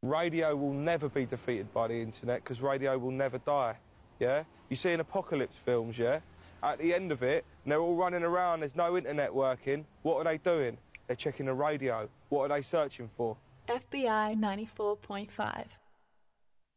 Radio will never be defeated by the internet because radio will never die, yeah? You see in apocalypse films, yeah? At the end of it, and they're all running around, there's no internet working. What are they doing? They're checking the radio. What are they searching for? FBI 94.5.